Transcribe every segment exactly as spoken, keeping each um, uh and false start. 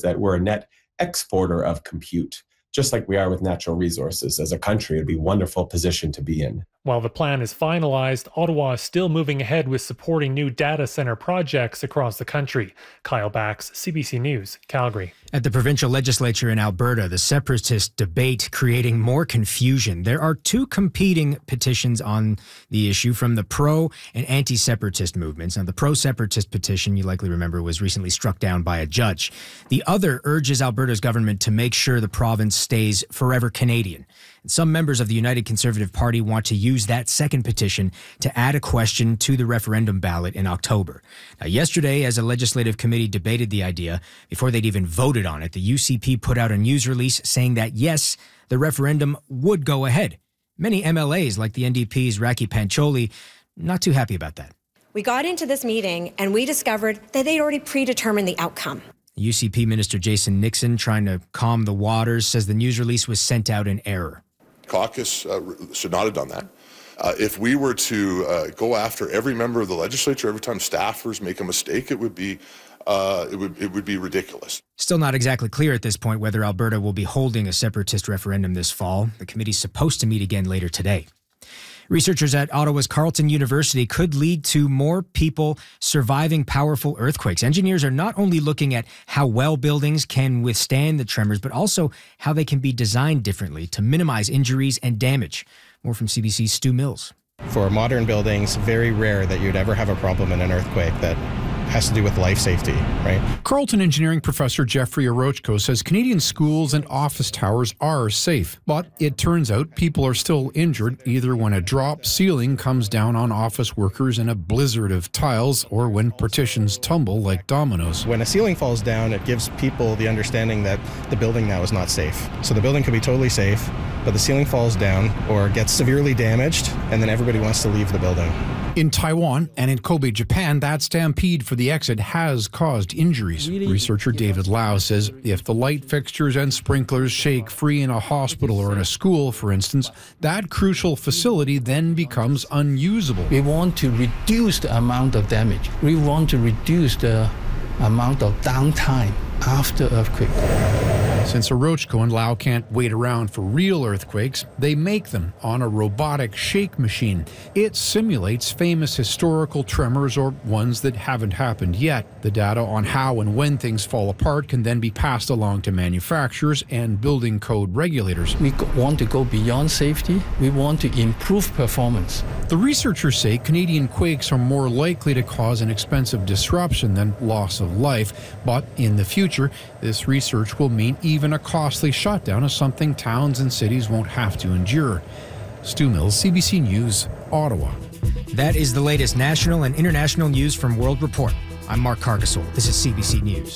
that we're a net exporter of compute, just like we are with natural resources. As a country, it'd be a wonderful position to be in. While the plan is finalized, Ottawa is still moving ahead with supporting new data center projects across the country. Kyle Bax, C B C News, Calgary. At the provincial legislature in Alberta, the separatist debate creating more confusion. There are two competing petitions on the issue from the pro and anti-separatist movements. Now, the pro-separatist petition, you likely remember, was recently struck down by a judge. The other urges Alberta's government to make sure the province stays forever Canadian. And some members of the United Conservative Party want to use that second petition to add a question to the referendum ballot in October. Now, yesterday, as a legislative committee debated the idea, before they'd even voted on it, the U C P put out a news release saying that, yes, the referendum would go ahead. Many M L As, like the N D P's Raki Pancholi, not too happy about that. We got into this meeting and we discovered that they'd already predetermined the outcome. U C P Minister Jason Nixon, trying to calm the waters, says the news release was sent out in error. Caucus uh, should not have done that. Uh, if we were to uh, go after every member of the legislature every time staffers make a mistake, it would be uh, it would it would be ridiculous. Still not exactly clear at this point whether Alberta will be holding a separatist referendum this fall. The committee's supposed to meet again later today. Researchers at Ottawa's Carleton University could lead to more people surviving powerful earthquakes. Engineers are not only looking at how well buildings can withstand the tremors, but also how they can be designed differently to minimize injuries and damage. More from C B C's Stu Mills. For modern buildings, very rare that you'd ever have a problem in an earthquake that has to do with life safety, right? Carleton engineering professor Jeffrey Orochko says Canadian schools and office towers are safe, but it turns out people are still injured either when a drop ceiling comes down on office workers in a blizzard of tiles or when partitions tumble like dominoes. When a ceiling falls down, it gives people the understanding that the building now is not safe. So the building could be totally safe, but the ceiling falls down or gets severely damaged, and then everybody wants to leave the building. In Taiwan and in Kobe, Japan, that stampede for the exit has caused injuries. Really? Researcher David Lau says if the light fixtures and sprinklers shake free in a hospital or in a school, for instance, that crucial facility then becomes unusable. We want to reduce the amount of damage. We want to reduce the amount of downtime after earthquake. Since Orochko and Lau can't wait around for real earthquakes, they make them on a robotic shake machine. It simulates famous historical tremors or ones that haven't happened yet. The data on how and when things fall apart can then be passed along to manufacturers and building code regulators. We want to go beyond safety. We want to improve performance. The researchers say Canadian quakes are more likely to cause an expensive disruption than loss of life, but in the future, this research will mean even a costly shutdown is something towns and cities won't have to endure. Stu Mills, C B C News, Ottawa. That is the latest national and international news from World Report. I'm Mark Cargasol. This is C B C News.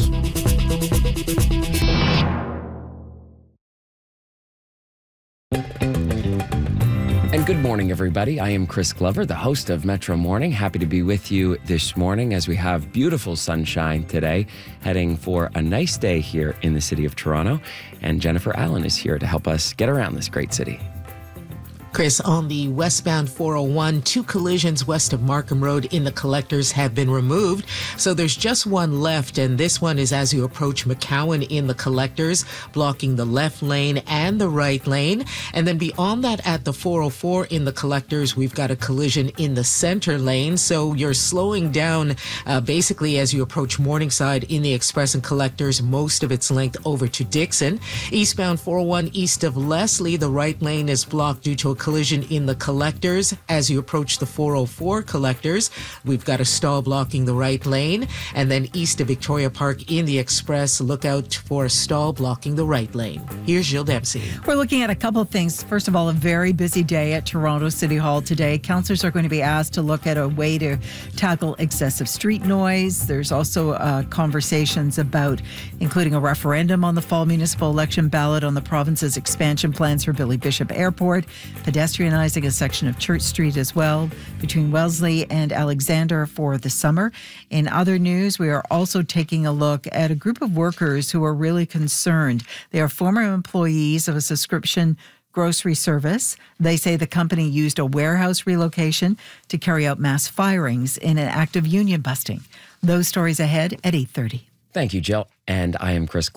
And good morning, everybody. I am Chris Glover, the host of Metro Morning. Happy to be with you this morning as we have beautiful sunshine today, heading for a nice day here in the city of Toronto. And Jennifer Allen is here to help us get around this great city. Chris, on the westbound four oh one, two collisions west of Markham Road in the Collectors have been removed. So there's just one left, and this one is as you approach McCowan in the Collectors, blocking the left lane and the right lane. And then beyond that, at the four oh four in the Collectors, we've got a collision in the center lane. So you're slowing down uh, basically as you approach Morningside in the Express and Collectors, most of its length over to Dixon. Eastbound four oh one east of Leslie, the right lane is blocked due to a collision in the Collectors. As you approach the four oh four Collectors, we've got a stall blocking the right lane. And then east of Victoria Park in the Express, look out for a stall blocking the right lane. Here's Jill Dempsey. We're looking at a couple of things. First of all, a very busy day at Toronto City Hall today. Councillors are going to be asked to look at a way to tackle excessive street noise. There's also uh, conversations about including a referendum on the fall municipal election ballot on the province's expansion plans for Billy Bishop Airport, pedestrianizing a section of Church Street as well between Wellesley and Alexander for the summer. In other news, we are also taking a look at a group of workers who are really concerned. They are former employees of a subscription grocery service. They say the company used a warehouse relocation to carry out mass firings in an act of union busting. Those stories ahead at eight thirty. Thank you, Jill. And I am Chris